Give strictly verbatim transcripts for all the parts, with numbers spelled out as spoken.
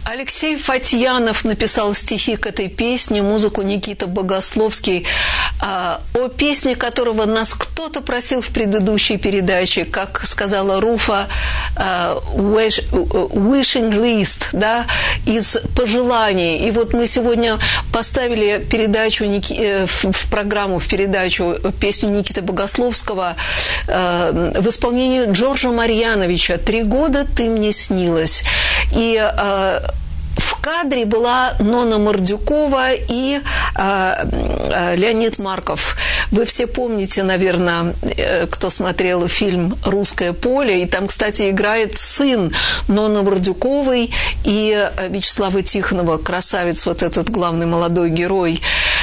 Алексей Фатьянов написал стихи к этой песне, музыку Никита Богословский, о песне которого нас кто-то просил в предыдущей передаче, как сказала Руфа, wishing list, да, из пожеланий. И вот мы сегодня поставили передачу в программу, в передачу песню Никиты Богословского в исполнении Джорджа Марьяновича «Три года ты мне снилась». И в кадре была Нонна Мордюкова и э, Леонид Марков. Вы все помните, наверное, кто смотрел фильм «Русское поле». И там, кстати, играет сын Нонны Мордюковой и Вячеслава Тихонова, красавец, вот этот главный молодой герой.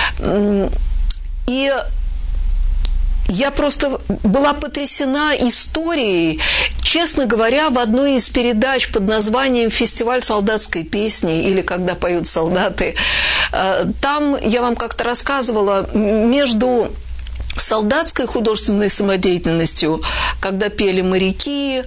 И я просто была потрясена историей. Честно говоря, в одной из передач под названием «Фестиваль солдатской песни» или «Когда поют солдаты», там, я вам как-то рассказывала, между солдатской художественной самодеятельностью, когда пели моряки,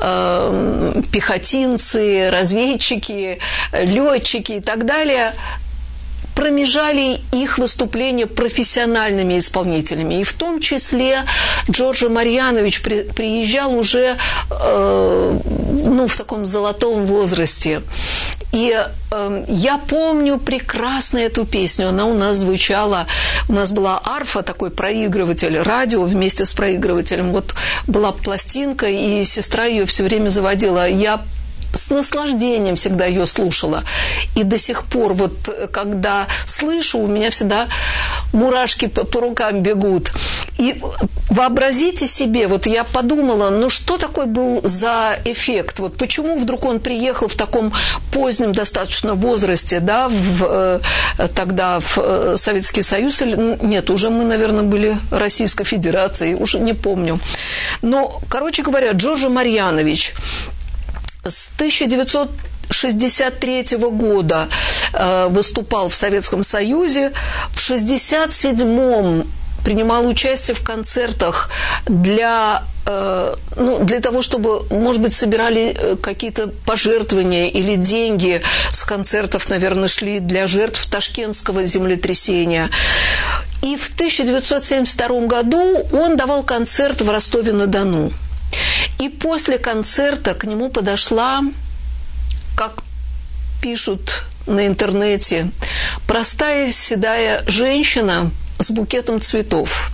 пехотинцы, разведчики, летчики и так далее, промежали их выступления профессиональными исполнителями. И в том числе Джорджо Марьянович при, приезжал уже э, ну, в таком золотом возрасте. И э, я помню прекрасно эту песню. Она у нас звучала, у нас была арфа, такой проигрыватель, радио вместе с проигрывателем. Вот была пластинка, и сестра ее все время заводила. Я с наслаждением всегда ее слушала. И до сих пор, вот когда слышу, у меня всегда мурашки по, по рукам бегут. И вообразите себе, вот я подумала, ну что такое был за эффект? Вот почему вдруг он приехал в таком позднем достаточно возрасте, да, в, тогда в Советский Союз, или нет, уже мы, наверное, были Российской Федерацией, уже не помню. Но, короче говоря, Джорджо Марьянович с тысяча девятьсот шестьдесят третьего года э, выступал в Советском Союзе. В шестьдесят седьмом принимал участие в концертах для, э, ну, для того, чтобы, может быть, собирали какие-то пожертвования или деньги с концертов, наверное, шли для жертв Ташкентского землетрясения. И в тысяча девятьсот семьдесят втором году он давал концерт в Ростове-на-Дону. И после концерта к нему подошла, как пишут на интернете, простая седая женщина с букетом цветов.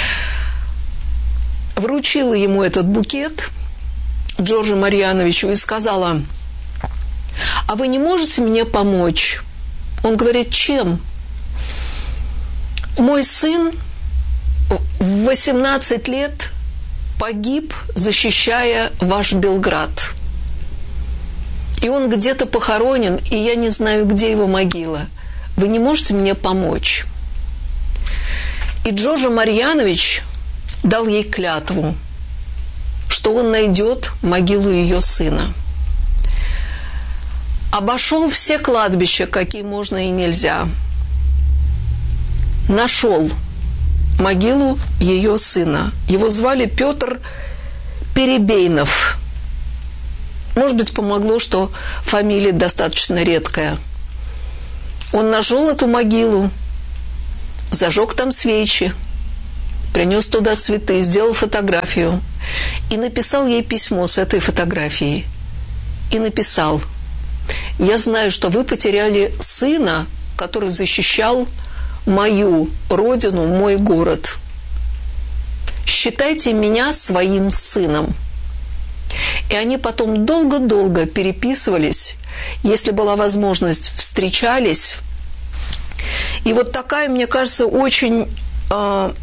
Вручила ему этот букет, Джорджу Марьяновичу, и сказала: «А вы не можете мне помочь?» Он говорит: «Чем?» «Мой сын в восемнадцать лет погиб, защищая ваш Белград. И он где-то похоронен, и я не знаю, где его могила. Вы не можете мне помочь?» И Джорджо Марьянович дал ей клятву, что он найдет могилу ее сына. Обошел все кладбища, какие можно и нельзя. Нашел могилу ее сына. Его звали Петр Перебейнов. Может быть, помогло, что фамилия достаточно редкая. Он нашел эту могилу, зажег там свечи, принес туда цветы, сделал фотографию и написал ей письмо с этой фотографией. И написал: «Я знаю, что вы потеряли сына, который защищал мою родину, мой город. Считайте меня своим сыном». И они потом долго-долго переписывались, если была возможность, встречались. И вот такая, мне кажется, очень, э,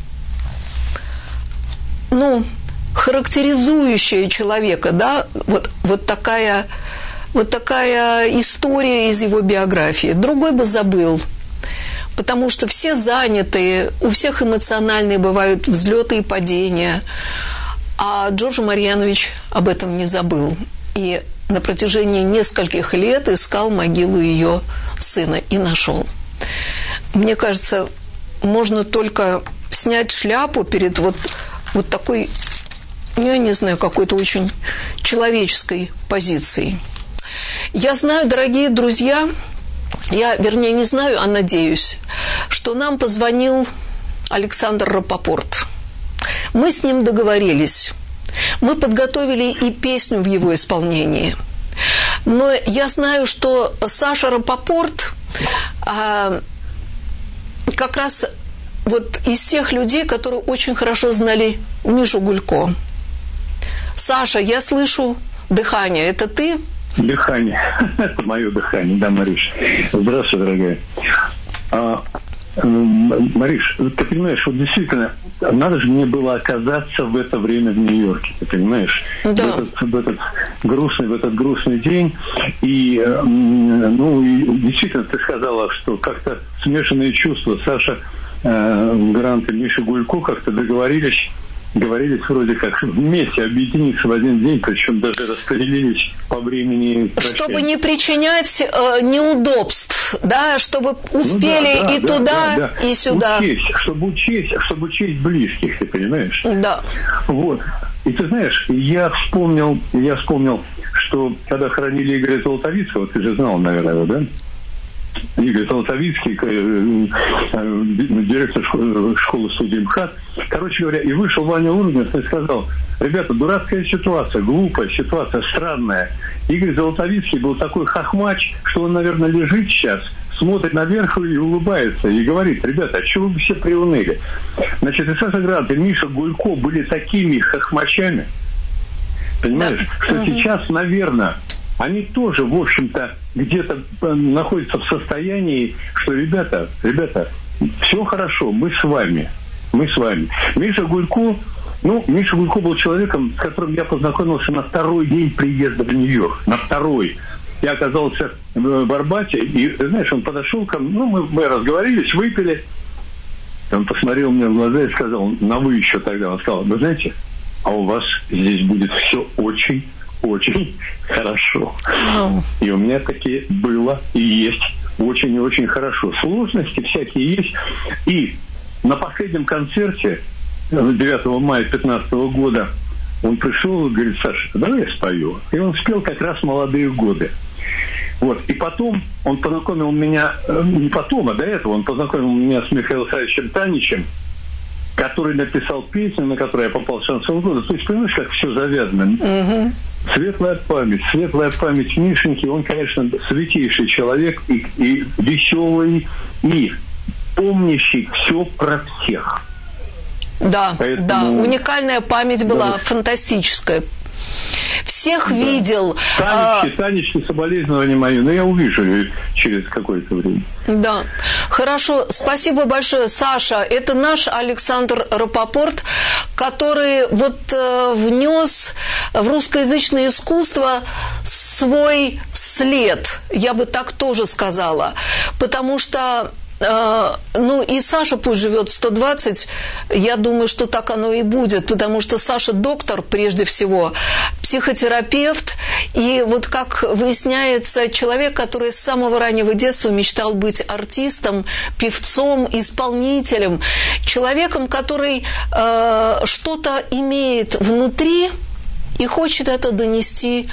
ну, характеризующая человека, да, вот, вот такая, вот такая история из его биографии. Другой бы забыл. Потому что все заняты, у всех эмоциональные бывают взлеты и падения. А Джорджо Марьянович об этом не забыл. И на протяжении нескольких лет искал могилу ее сына и нашел. Мне кажется, можно только снять шляпу перед вот, вот такой, я не знаю, какой-то очень человеческой позицией. Я знаю, дорогие друзья, я, вернее, не знаю, а надеюсь, что нам позвонил Александр Рапопорт. Мы с ним договорились. Мы подготовили и песню в его исполнении. Но я знаю, что Саша Рапопорт а, как раз вот из тех людей, которые очень хорошо знали Мишу Гулько. Саша, я слышу дыхание. Это ты? Дыхание. Это мое дыхание, да, Мариш. Здравствуй, дорогая. А, Мариш, ты понимаешь, вот действительно, надо же мне было оказаться в это время в Нью-Йорке, ты понимаешь? Да. В этот, в этот грустный, в этот грустный день. И, ну, и действительно, ты сказала, что как-то смешанные чувства. Саша э, Грант и Миша Гулько как-то договорились, говорились вроде как вместе объединиться в один день, причем даже распределились по времени прощания. Чтобы не причинять э, неудобств, да, чтобы успели ну, да, да, и да, туда, да, да. и сюда. Учесть, чтобы учесть, чтобы учесть близких, ты понимаешь? Да. Вот. И ты знаешь, я вспомнил, я вспомнил, что когда хоронили Игоря Золотовицкого, ты же знал, наверное, да? Игорь Золотовицкий, директор школы студии МХАТ. Короче говоря, и вышел Ваня Ургант и сказал: ребята, дурацкая ситуация, глупая ситуация, странная. Игорь Золотовицкий был такой хохмач, что он, наверное, лежит сейчас, смотрит наверх и улыбается, и говорит: ребята, а чего вы все приуныли? Значит, и Саша Грант, и Миша Гулько были такими хохмачами, понимаешь, да. что угу. сейчас, наверное, они тоже, в общем-то, где-то находятся в состоянии, что, ребята, ребята, все хорошо, мы с вами, мы с вами. Миша Гулько, ну, Миша Гулько был человеком, с которым я познакомился на второй день приезда в Нью-Йорк, на второй. Я оказался в Арбате, и, знаешь, он подошел ко мне, ну, мы, мы разговорились, выпили. Он посмотрел мне в глаза и сказал, на вы еще тогда, он сказал: вы знаете, а у вас здесь будет все очень очень хорошо. Oh. И у меня такие было и есть очень и очень хорошо. Сложности всякие есть. И на последнем концерте девятого мая две тысячи пятнадцатого года он пришел и говорит: Саша, давай я спою. И он спел как раз «Молодые годы». Вот. И потом он познакомил меня, не потом, а до этого он познакомил меня с Михаилом Савичем Таничем, который написал песню, на которую я попал в шансон года. То есть, понимаешь, как все завязано. Uh-huh. Светлая память, светлая память Мишеньки. Он, конечно, святейший человек и, и веселый, и помнящий все про всех. Да, Поэтому... да, уникальная память была, да. фантастическая. Всех да. видел. Танечки, а... Танечки, соболезнования мои, но я увижу ее через какое-то время. Да, хорошо, спасибо большое, Саша. Это наш Александр Рапопорт, который вот э, внес в русскоязычное искусство свой след, я бы так тоже сказала, потому что ну, и Саша пусть живет сто двадцать, я думаю, что так оно и будет, потому что Саша доктор, прежде всего, психотерапевт, и вот как выясняется, человек, который с самого раннего детства мечтал быть артистом, певцом, исполнителем, человеком, который э, что-то имеет внутри и хочет это донести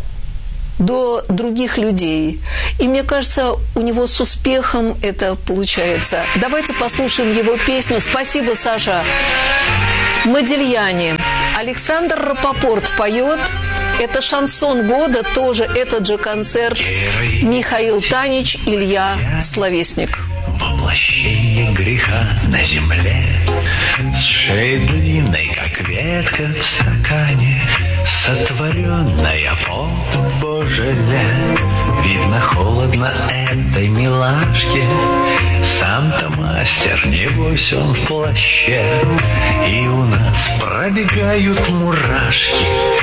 до других людей. И мне кажется, у него с успехом это получается. Давайте послушаем его песню. Спасибо, Саша. «Модильяне». Александр Рапопорт поет. Это шансон года, тоже этот же концерт. Михаил Танич, Илья Словесник. Воплощение греха на земле, с шеей длинной, как ветка в стакане, сотворенная по Божеле. Видно холодно этой милашке, сам-то мастер, небось он в плаще, и у нас пробегают мурашки.